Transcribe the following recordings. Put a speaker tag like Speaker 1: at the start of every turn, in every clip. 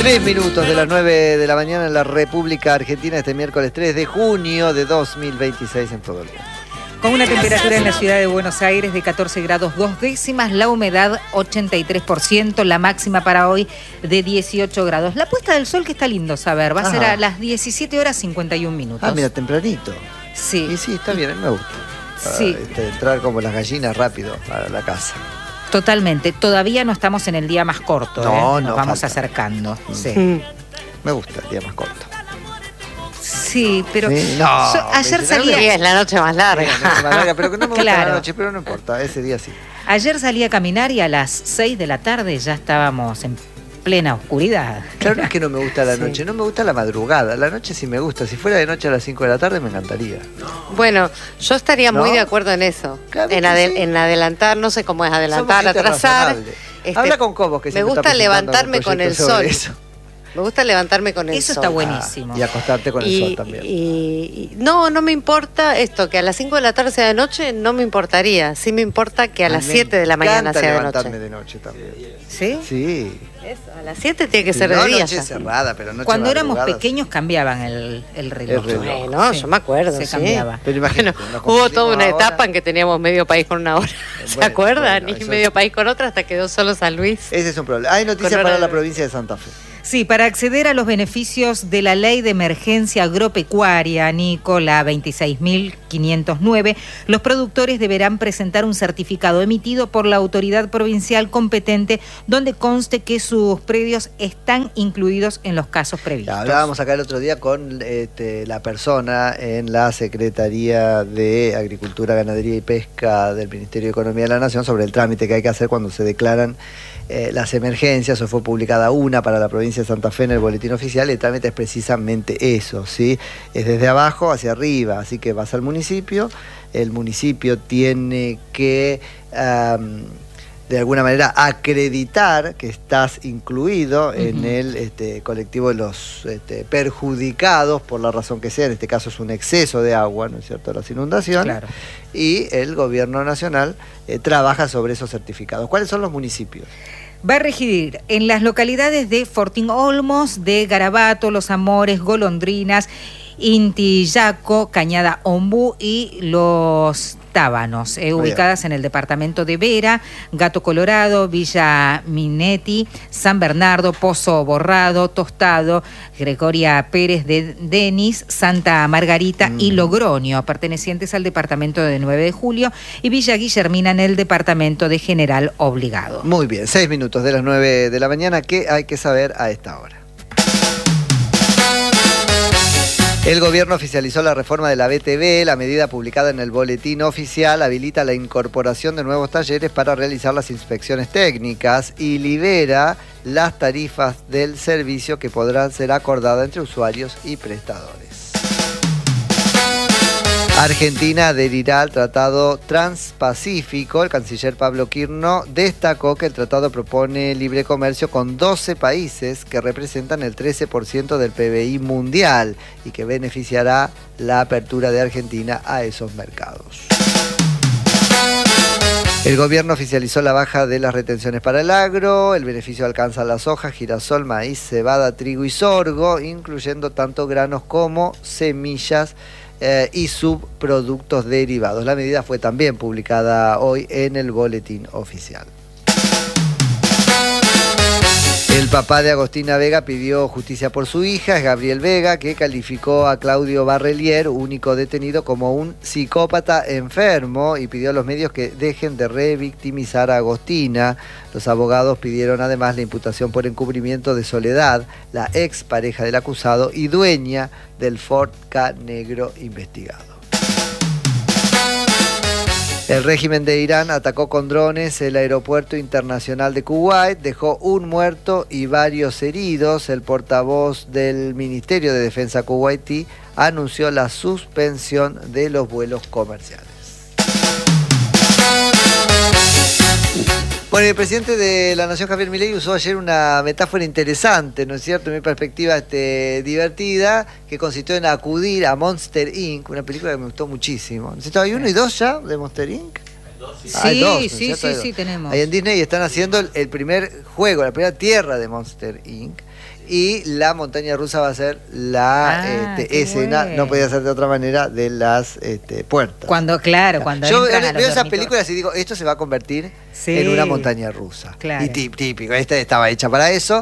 Speaker 1: 3 minutos de las 9 de la mañana en la República Argentina, este miércoles 3 de junio de 2026 en todo el mundo.
Speaker 2: Con una temperatura en la ciudad de Buenos Aires de 14 grados 2 décimas, la humedad 83%, la máxima para hoy de 18 grados. La puesta del sol, que está lindo saber, va a ser a las 17 horas 51 minutos.
Speaker 1: Ah, mira, tempranito.
Speaker 2: Sí.
Speaker 1: Y sí, está bien, a mí me gusta. Para,
Speaker 2: sí.
Speaker 1: Entrar como las gallinas rápido a la casa.
Speaker 2: Totalmente. Todavía no estamos en el día más corto,
Speaker 1: no,
Speaker 2: nos
Speaker 1: no,
Speaker 2: vamos
Speaker 1: falta.
Speaker 2: acercando. Sí.
Speaker 1: Me gusta el día más corto.
Speaker 2: Sí, pero
Speaker 1: ¿sí? No,
Speaker 2: ayer salía...
Speaker 3: Sí, es la noche más larga.
Speaker 1: Sí, la noche más larga, pero que no me gusta
Speaker 2: Claro.
Speaker 1: la noche, pero no importa, ese día sí.
Speaker 2: Ayer salí a caminar y a las 6 de la tarde ya estábamos en plena oscuridad.
Speaker 1: Claro, no es que no me gusta la
Speaker 2: Sí.
Speaker 1: noche, no me gusta la madrugada. La noche sí me gusta. Si fuera de noche a las 5 de la tarde me encantaría.
Speaker 3: Bueno, yo estaría
Speaker 1: ¿No?
Speaker 3: muy de acuerdo en eso.
Speaker 1: Claro
Speaker 3: En,
Speaker 1: que sí.
Speaker 3: en adelantar, no sé cómo es adelantar,
Speaker 1: Somos gente
Speaker 3: atrasar.
Speaker 1: razonable. Habla con Cobos, que
Speaker 3: me
Speaker 1: siempre
Speaker 3: gusta
Speaker 1: está presentando
Speaker 3: levantarme
Speaker 1: un
Speaker 3: con el
Speaker 1: proyecto sobre
Speaker 3: sol.
Speaker 1: eso.
Speaker 3: Me gusta levantarme con el
Speaker 2: Eso
Speaker 3: sol.
Speaker 2: está buenísimo.
Speaker 1: Y acostarte con el sol también.
Speaker 3: No me importa esto, que a las 5 de la tarde sea de noche, no me importaría. Sí me importa que a las 7 de la mañana sea de
Speaker 1: levantarme
Speaker 3: noche.
Speaker 1: de noche también.
Speaker 2: ¿Sí?
Speaker 1: Sí.
Speaker 3: Eso, a las 7 tiene que ser
Speaker 1: no
Speaker 3: de día.
Speaker 1: noche
Speaker 3: ya.
Speaker 1: cerrada, pero noche
Speaker 2: Cuando éramos
Speaker 1: madrugada,
Speaker 2: pequeños cambiaban el reloj.
Speaker 1: El reloj.
Speaker 3: Bueno,
Speaker 2: Sí,
Speaker 3: yo me acuerdo,
Speaker 2: se
Speaker 3: sí.
Speaker 2: cambiaba.
Speaker 1: Pero imagínate,
Speaker 3: Bueno,
Speaker 1: nos
Speaker 3: hubo toda
Speaker 1: confundimos
Speaker 3: una
Speaker 1: ahora.
Speaker 3: etapa en que teníamos medio país con una hora. ¿Se
Speaker 1: Bueno,
Speaker 3: acuerdan?
Speaker 1: bueno,
Speaker 3: y
Speaker 1: eso
Speaker 3: medio
Speaker 1: es-
Speaker 3: país con otra hasta quedó solo San Luis.
Speaker 1: Ese es un problema. Hay noticias
Speaker 3: Con hora
Speaker 1: para la
Speaker 3: de-
Speaker 1: provincia de Santa Fe.
Speaker 2: Sí, para acceder a los beneficios de la Ley de Emergencia Agropecuaria, Nico, la 26.509, los productores deberán presentar un certificado emitido por la autoridad provincial competente donde conste que sus predios están incluidos en los casos previstos.
Speaker 1: Ya, hablábamos acá el otro día con la persona en la Secretaría de Agricultura, Ganadería y Pesca del Ministerio de Economía de la Nación sobre el trámite que hay que hacer cuando se declaran las emergencias. O fue publicada una para la provincia de Santa Fe en el boletín oficial. El trámite es precisamente eso, ¿sí? Es desde abajo hacia arriba, así que vas al municipio, el municipio tiene que de alguna manera acreditar que estás incluido en el colectivo de los perjudicados por la razón que sea. En este caso es un exceso de agua, ¿no es cierto?, las inundaciones.
Speaker 2: Claro.
Speaker 1: Y el gobierno nacional trabaja sobre esos certificados. ¿Cuáles son los municipios?
Speaker 2: Va a regir en las localidades de Fortín Olmos, de Garabato, Los Amores, Golondrinas, Intillaco, Cañada Ombú y Los Tábanos, ubicadas en el departamento de Vera, Gato Colorado, Villa Minetti, San Bernardo, Pozo Borrado, Tostado, Gregoria Pérez de Denis, Santa Margarita y Logroño, pertenecientes al departamento de 9 de Julio, y Villa Guillermina en el departamento de General Obligado.
Speaker 1: Muy bien, 6 minutos de las 9 de la mañana. ¿Qué hay que saber a esta hora? El gobierno oficializó la reforma de la BTV. La medida publicada en el boletín oficial habilita la incorporación de nuevos talleres para realizar las inspecciones técnicas y libera las tarifas del servicio que podrán ser acordadas entre usuarios y prestadores. Argentina adherirá al Tratado Transpacífico. El canciller Pablo Quirno destacó que el tratado propone libre comercio con 12 países que representan el 13% del PBI mundial y que beneficiará la apertura de Argentina a esos mercados. El gobierno oficializó la baja de las retenciones para el agro. El beneficio alcanza la soja, girasol, maíz, cebada, trigo y sorgo, incluyendo tanto granos como semillas y subproductos derivados. La medida fue también publicada hoy en el boletín oficial. El papá de Agostina Vega pidió justicia por su hija, es Gabriel Vega, que calificó a Claudio Barrelier, único detenido, como un psicópata enfermo y pidió a los medios que dejen de revictimizar a Agostina. Los abogados pidieron además la imputación por encubrimiento de Soledad, la expareja del acusado y dueña del Ford Ka negro investigado. El régimen de Irán atacó con drones el aeropuerto internacional de Kuwait, dejó un muerto y varios heridos. El portavoz del Ministerio de Defensa kuwaití anunció la suspensión de los vuelos comerciales. Bueno, el presidente de la Nación, Javier Milei, usó ayer una metáfora interesante, ¿no es cierto?, en mi perspectiva divertida, que consistió en acudir a Monster Inc., una película que me gustó muchísimo. ¿No es cierto? ¿Hay 1 y 2 ya de Monster Inc.? Hay dos, ¿no es cierto?
Speaker 2: Sí, tenemos.
Speaker 1: Ahí en Disney están haciendo el primer juego, la primera tierra de Monster Inc., y la montaña rusa va a ser la escena,
Speaker 2: bueno.
Speaker 1: no podía ser de otra manera, de las puertas.
Speaker 2: Cuando
Speaker 1: Yo
Speaker 2: entran a los
Speaker 1: veo esas
Speaker 2: dormitorios.
Speaker 1: películas y digo, esto se va a convertir
Speaker 2: Sí.
Speaker 1: en una montaña rusa.
Speaker 2: Claro.
Speaker 1: Y típico, esta estaba hecha para eso.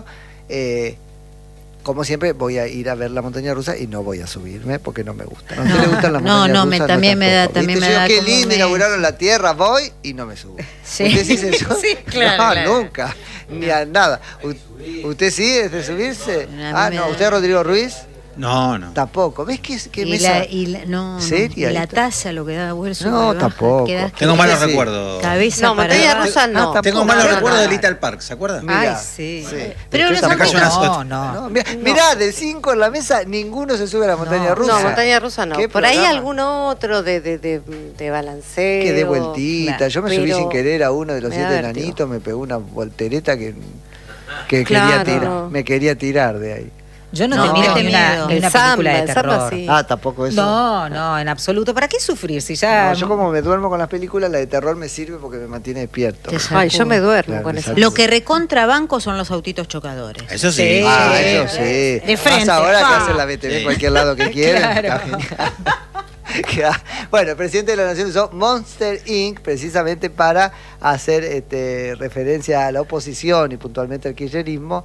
Speaker 1: Como siempre, voy a ir a ver la montaña rusa y no voy a subirme porque no me gusta. ¿A usted le gustan las montañas rusas?
Speaker 4: también me da, también me da
Speaker 1: Qué
Speaker 4: como
Speaker 1: lindo,
Speaker 4: me-
Speaker 1: inauguraron la Tierra, voy y no me subo.
Speaker 4: Sí.
Speaker 1: ¿Usted sí se sube?
Speaker 4: Sí, claro,
Speaker 1: No,
Speaker 4: claro.
Speaker 1: nunca, ni a nada. ¿Usted sí es de subirse?
Speaker 4: A mí me
Speaker 1: No,
Speaker 4: da-
Speaker 1: ¿usted, Rodrigo Ruiz?
Speaker 5: No, no.
Speaker 1: Tampoco. ¿Ves que
Speaker 4: Y
Speaker 1: mesa?
Speaker 4: no,
Speaker 1: ¿Seria
Speaker 4: y la
Speaker 1: esta?
Speaker 4: taza lo que da vuelso.
Speaker 1: No, tampoco.
Speaker 5: Tengo malos
Speaker 1: Sí.
Speaker 5: recuerdos.
Speaker 4: Cabeza
Speaker 3: No,
Speaker 4: para
Speaker 3: montaña
Speaker 4: abajo.
Speaker 3: rusa no.
Speaker 1: tampoco.
Speaker 5: Tengo malos
Speaker 1: No,
Speaker 5: recuerdos
Speaker 1: no.
Speaker 5: de Little Park, ¿se acuerdan?
Speaker 1: Mirá,
Speaker 2: Ay, sí.
Speaker 4: Pero
Speaker 1: Yo
Speaker 4: no
Speaker 1: tampoco.
Speaker 5: cayó una
Speaker 2: No,
Speaker 1: No,
Speaker 2: no.
Speaker 1: mirá, de 5 en la mesa, ninguno se sube a la montaña
Speaker 2: No.
Speaker 1: rusa.
Speaker 3: No, montaña rusa no.
Speaker 1: ¿Qué
Speaker 3: Por ahí
Speaker 1: programa?
Speaker 3: algún otro de balanceo.
Speaker 1: Que de vueltita.
Speaker 2: Claro,
Speaker 1: Yo me subí
Speaker 3: pero
Speaker 1: sin querer a uno de los
Speaker 3: me da
Speaker 1: 7
Speaker 3: vértigo.
Speaker 1: enanitos, me pegó una voltereta que
Speaker 3: Claro.
Speaker 1: quería tirar. Me quería tirar de ahí.
Speaker 2: Yo no,
Speaker 4: No,
Speaker 2: te miro
Speaker 4: qué
Speaker 2: ni una,
Speaker 4: miedo.
Speaker 2: ni una
Speaker 3: El samba,
Speaker 2: película de
Speaker 3: el samba
Speaker 2: terror.
Speaker 3: sí.
Speaker 1: Ah, tampoco eso.
Speaker 2: No, en absoluto. ¿Para qué sufrir si ya...
Speaker 1: No, yo como me duermo con las películas, la de terror me sirve porque me mantiene despierto.
Speaker 4: Te
Speaker 3: Ay, yo me duermo
Speaker 1: Claro,
Speaker 3: con
Speaker 1: me
Speaker 3: eso.
Speaker 1: saco.
Speaker 4: Lo que recontrabanco son los autitos chocadores.
Speaker 5: Eso sí.
Speaker 2: Sí.
Speaker 1: Ah,
Speaker 2: Sí.
Speaker 1: eso sí.
Speaker 4: De frente.
Speaker 1: Más ahora que
Speaker 4: Ah.
Speaker 1: hacen la BTV en
Speaker 5: Sí.
Speaker 1: cualquier lado que quieren.
Speaker 2: Claro.
Speaker 1: Está genial. Bueno, el presidente de la Nación usó Monster Inc. precisamente para hacer referencia a la oposición y puntualmente al kirchnerismo.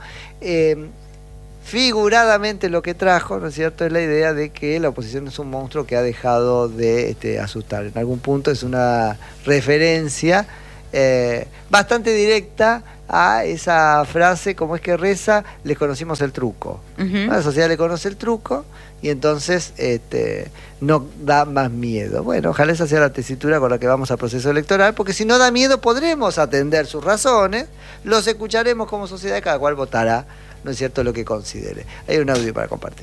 Speaker 1: Figuradamente lo que trajo, ¿no es cierto?, es la idea de que la oposición es un monstruo que ha dejado de asustar. En algún punto es una referencia bastante directa a esa frase, como es que reza, les conocimos el truco.
Speaker 4: Ujú.
Speaker 1: La sociedad le conoce el truco y entonces no da más miedo. Bueno, ojalá esa sea la tesitura con la que vamos al proceso electoral, porque si no da miedo podremos atender sus razones, los escucharemos como sociedad y cada cual votará, ¿no es cierto?, lo que considere. Hay un audio para compartir.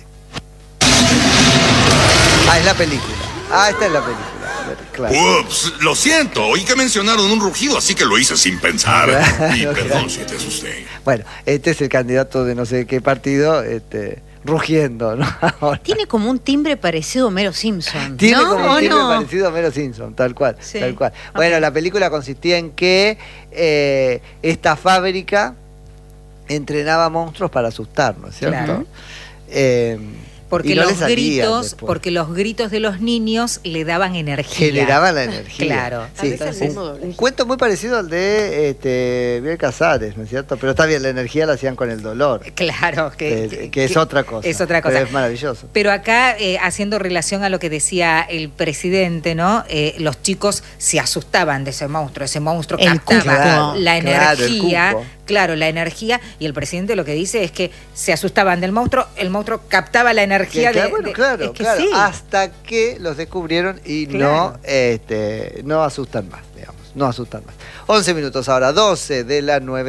Speaker 1: Ah, es la película. Ah, esta es la película. Claro.
Speaker 6: Ups, lo siento, oí que mencionaron un rugido, así que lo hice sin pensar. Y
Speaker 1: Claro,
Speaker 6: perdón
Speaker 1: claro.
Speaker 6: si te asusté.
Speaker 1: Bueno, este es el candidato de no sé qué partido, rugiendo, ¿no? Ahora.
Speaker 4: Tiene como un timbre parecido a Homero Simpson.
Speaker 1: Tiene
Speaker 4: ¿no?
Speaker 1: como un
Speaker 4: ¿O
Speaker 1: timbre
Speaker 4: no?
Speaker 1: parecido a Homero Simpson, tal cual,
Speaker 4: Sí.
Speaker 1: tal cual. Bueno,
Speaker 4: Ok.
Speaker 1: la película consistía en que esta fábrica entrenaba monstruos para asustarnos, ¿cierto?
Speaker 2: Claro.
Speaker 1: Y no les salían después.
Speaker 2: Porque los gritos de los niños le daban energía.
Speaker 1: Generaban la energía.
Speaker 2: Claro.
Speaker 1: Sí,
Speaker 3: Entonces, el mismo doblaje.
Speaker 1: un cuento muy parecido al de Biel Casares, ¿no es cierto? Pero está bien, la energía la hacían con el dolor,
Speaker 2: Claro,
Speaker 1: que es otra cosa.
Speaker 2: Es otra cosa.
Speaker 1: Pero es maravilloso.
Speaker 2: Pero acá, haciendo relación a lo que decía el presidente, ¿no? Los chicos se asustaban de ese monstruo
Speaker 4: El
Speaker 2: captaba
Speaker 4: cuco.
Speaker 2: la
Speaker 1: Claro, el
Speaker 2: energía,
Speaker 1: cuco.
Speaker 2: claro, la energía, y el presidente lo que dice es que se asustaban del monstruo, el monstruo captaba la energía
Speaker 1: Bueno, claro,
Speaker 2: es que
Speaker 1: claro.
Speaker 2: sí.
Speaker 1: Hasta que los descubrieron y
Speaker 2: Claro.
Speaker 1: no asustan más, digamos. No asustan más. 11 minutos ahora, 12 de la 9.